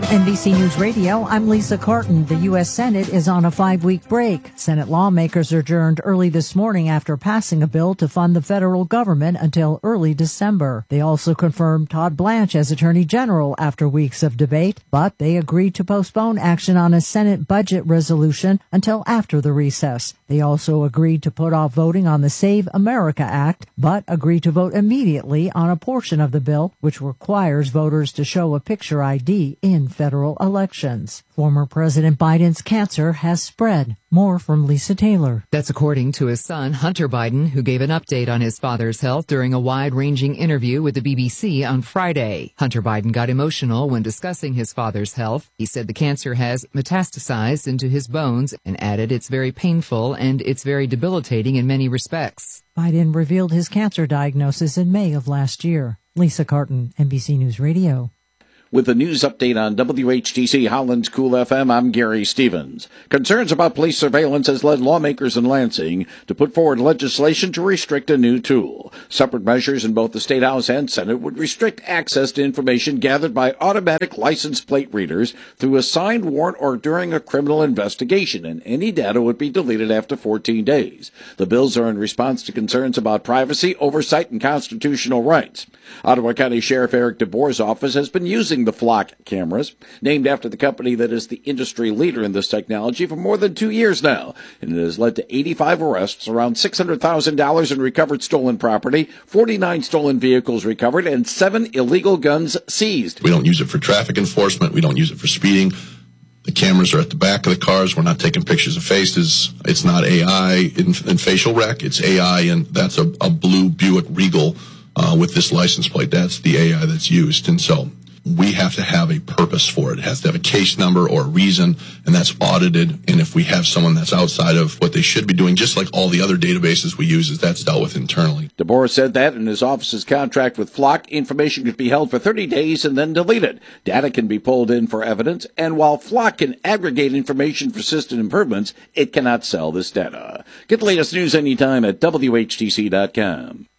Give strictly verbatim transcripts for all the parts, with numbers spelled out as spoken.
N B C News Radio, I'm Lisa Carton. The U S Senate is on a five-week break. Senate lawmakers adjourned early this morning after passing a bill to fund the federal government until early December. They also confirmed Todd Blanche as Attorney General after weeks of debate, but they agreed to postpone action on a Senate budget resolution until after the recess. They also agreed to put off voting on the Save America Act, but agreed to vote immediately on a portion of the bill, which requires voters to show a picture I D in federal elections. Former President Biden's cancer has spread. More from Lisa Taylor. That's according to his son, Hunter Biden, who gave an update on his father's health during a wide-ranging interview with the B B C on Friday. Hunter Biden got emotional when discussing his father's health. He said the cancer has metastasized into his bones and added it's very painful and it's very debilitating in many respects. Biden revealed his cancer diagnosis in May of last year. Lisa Carton, N B C News Radio. With the news update on W H T C Holland's Cool F M, I'm Gary Stevens. Concerns about police surveillance has led lawmakers in Lansing to put forward legislation to restrict a new tool. Separate measures in both the State House and Senate would restrict access to information gathered by automatic license plate readers through a signed warrant or during a criminal investigation, and any data would be deleted after fourteen days. The bills are in response to concerns about privacy, oversight, and constitutional rights. Ottawa County Sheriff Eric DeBoer's office has been using the Flock cameras, named after the company that is the industry leader in this technology, for more than two years now, and it has led to eighty-five arrests, around six hundred thousand dollars in recovered stolen property, forty-nine stolen vehicles recovered, and seven illegal guns seized. We don't use it for traffic enforcement. We don't use it for speeding. The cameras are at the back of the cars. We're not taking pictures of faces. It's not A I in, in facial rec. It's A I, and that's a, a blue Buick Regal uh, with this license plate. That's the A I that's used, and so we have to have a purpose for it. It has to have a case number or a reason, and that's audited. And if we have someone that's outside of what they should be doing, just like all the other databases we use, is that's dealt with internally. DeBoer said that in his office's contract with Flock, information could be held for thirty days and then deleted. Data can be pulled in for evidence, and while Flock can aggregate information for system improvements, it cannot sell this data. Get the latest news anytime at W H T C dot com.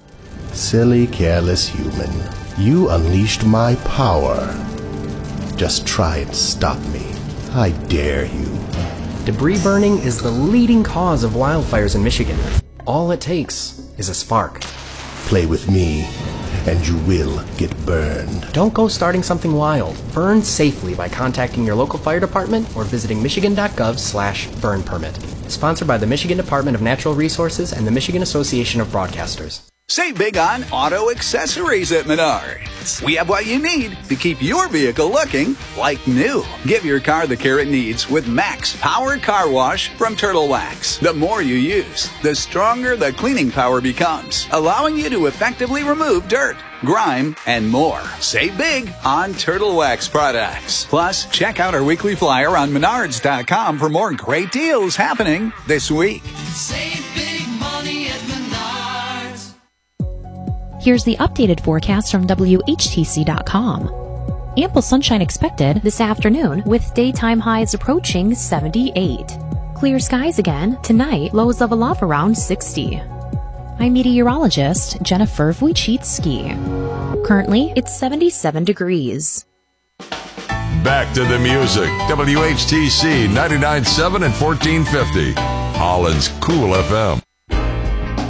Silly, careless human. You unleashed my power. Just try and stop me. I dare you. Debris burning is the leading cause of wildfires in Michigan. All it takes is a spark. Play with me, and you will get burned. Don't go starting something wild. Burn safely by contacting your local fire department or visiting michigan.gov slash burn permit. Sponsored by the Michigan Department of Natural Resources and the Michigan Association of Broadcasters. Save big on auto accessories at Menards. We have what you need to keep your vehicle looking like new. Give your car the care it needs with Max Power Car Wash from Turtle Wax. The more you use, the stronger the cleaning power becomes, allowing you to effectively remove dirt, grime, and more. Save big on Turtle Wax products. Plus, check out our weekly flyer on menards dot com for more great deals happening this week. Save big money at Menards. Here's the updated forecast from W H T C dot com. Ample sunshine expected this afternoon with daytime highs approaching seventy-eight. Clear skies again tonight, lows level off around sixty. I'm meteorologist Jennifer Wojcicki. Currently, it's seventy-seven degrees. Back to the music. W H T C ninety-nine point seven and fourteen fifty. Holland's Cool F M.